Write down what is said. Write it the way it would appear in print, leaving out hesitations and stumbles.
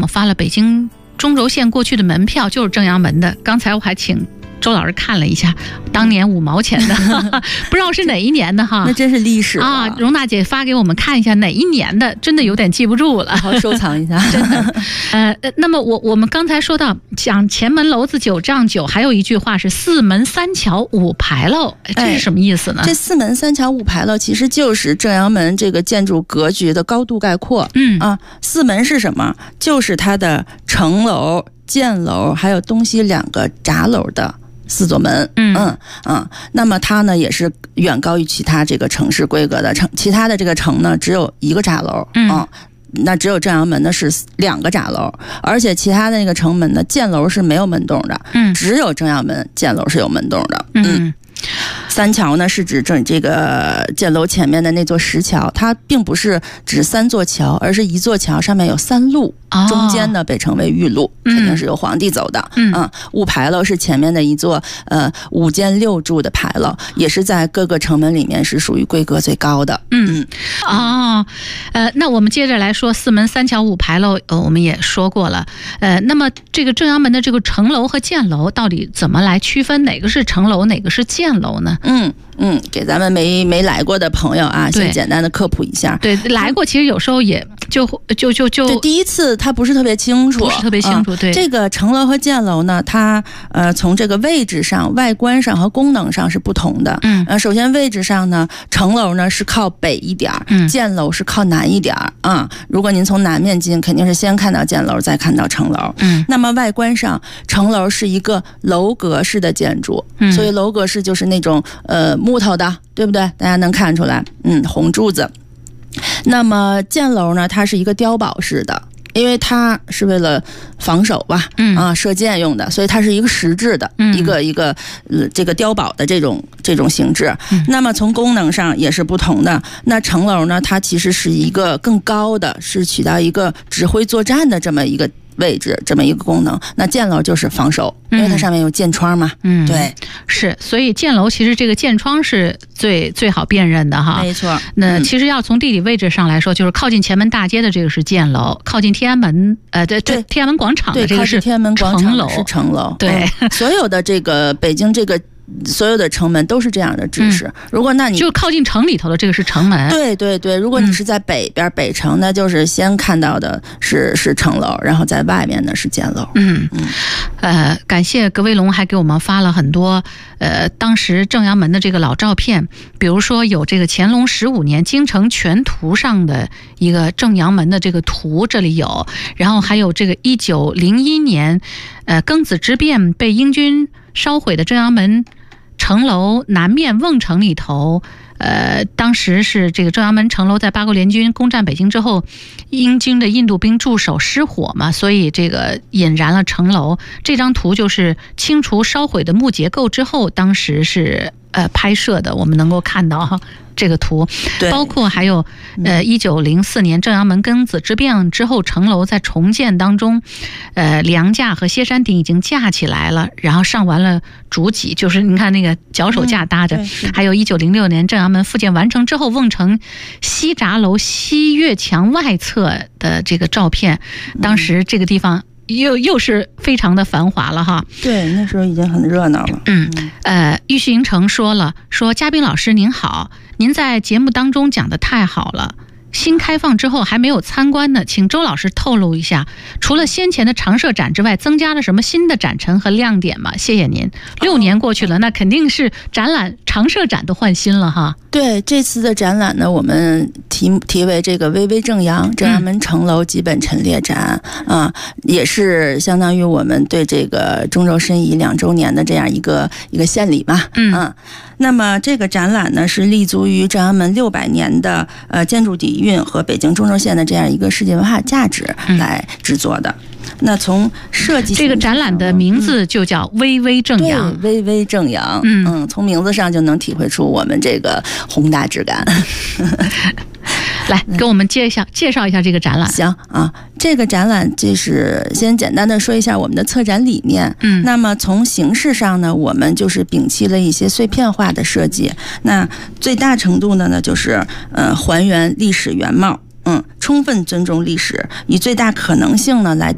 发了北京中轴线过去的门票，就是正阳门的。刚才我还请周老师看了一下，当年5毛钱的不知道是哪一年的哈， 那真是历史啊！荣大姐发给我们看一下哪一年的，真的有点记不住了， 好收藏一下。 真的，那么我们刚才说到讲前门楼子9丈9，还有一句话是4门3桥5牌楼，这是什么意思呢？ 这4门3桥5牌楼其实就是正阳门这个建筑格局的高度概括。4门是什么？就是它的城楼、箭楼还有东西2个闸楼的4座门。那么它呢也是远高于其他这个城市规格的城，其他的这个城呢只有1个闸楼。那只有正阳门呢是2个闸楼，而且其他的那个城门呢箭楼是没有门洞的。只有正阳门箭楼是有门洞的。3桥呢是指这个箭楼前面的那座石桥，它并不是指3座桥，而是1座桥上面有3路，中间呢被称为玉路，肯定是由皇帝走的。5牌楼是前面的一座5间6柱的牌楼，也是在各个城门里面是属于规格最高的。 那我们接着来说4门3桥5牌楼，我们也说过了。那么这个正阳门的这个城楼和箭楼到底怎么来区分哪个是城楼哪个是箭楼呢？ 给咱们没来过的朋友啊，先简单的科普一下。 对，来过其实有时候也就对，第一次他不是特别清楚，对，这个城楼和箭楼呢，它从这个位置上、外观上和功能上是不同的。首先位置上呢，城楼呢是靠北一点，箭楼是靠南一点啊。如果您从南面进，肯定是先看到箭楼，再看到城楼。那么外观上，城楼是一个楼阁式的建筑，所以楼阁式就是那种木头的，对不对？大家能看出来，红柱子。那么箭楼呢，它是一个碉堡式的，因为它是为了防守吧，射箭用的，所以它是一个实质的，一个这个碉堡的这种形制。那么从功能上也是不同的。那城楼呢，它其实是一个更高的，是起到一个指挥作战的这么一个位置，这么一个功能。那箭楼就是防守，因为它上面有箭窗嘛。对， 是，所以箭楼其实这个箭窗是最好辨认的哈。 没错。 那其实要从地理位置上来说，就是靠近前门大街的这个是箭楼，靠近天安门天安门广场的这个是天安门广场的是城楼。 对， 所有的这个北京这个所有的城门都是这样的指示。如果那你就靠近城里头的这个是城门。 对，如果你是在北边北城，那就是先看到的是城楼，然后在外面呢是箭楼。 感谢葛威龙还给我们发了很多当时正阳门的这个老照片，比如说有这个乾隆15年京城全图上的一个正阳门的这个图，这里有，然后还有这个1901年庚子之变被英军烧毁的正阳门城楼南面瓮城里头，当时是这个正阳门城楼在八国联军攻占北京之后，英军的印度兵驻守失火嘛，所以这个引燃了城楼。这张图就是清除烧毁的木结构之后，当时是拍摄的，我们能够看到哈这个图，包括还有1904年正阳门庚子之变之后，城楼在重建当中，梁架和歇山顶已经架起来了，然后上完了主脊，就是你看那个脚手架搭着。还有1906年正阳门复建完成之后，瓮城西闸楼西月墙外侧的这个照片，当时这个地方又是非常的繁华了哈。 对，那时候已经很热闹了。 玉行成说嘉宾老师您好，您在节目当中讲的太好了，新开放之后还没有参观呢，请周老师透露一下，除了先前的常设展之外，增加了什么新的展陈和亮点吗？谢谢您。6年过去了，那肯定是展览常设展都换新了哈。 对，这次的展览呢，我们题为这个微微正阳门城楼基本陈列展也是相当于我们对这个中轴申遗2周年的这样一个献礼嘛。那么这个展览呢，是立足于正阳门600年的建筑底蕴和北京中轴线的这样一个世界文化价值来制作的。那从设计， 这个展览的名字就叫微微正阳。 对，微微正阳。从名字上就能体会出我们这个宏大质感。 来给我们介绍一下这个展览。 行啊，这个展览就是先简单的说一下我们的策展理念。那么从形式上呢，我们就是摒弃了一些碎片化的设计，那最大程度的呢就是还原历史原貌，充分尊重历史，以最大可能性呢来